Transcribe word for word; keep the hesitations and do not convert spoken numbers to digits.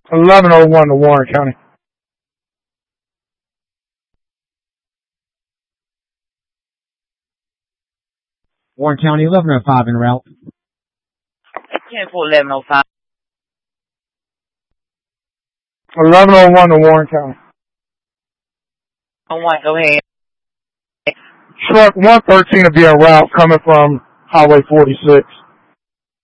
eleven oh one to Warren County. Warren County, eleven oh five en route. ten four eleven oh five. eleven oh one to Warren County. Oh one, go ahead. Truck one thirteen will be en route coming from Highway forty-six.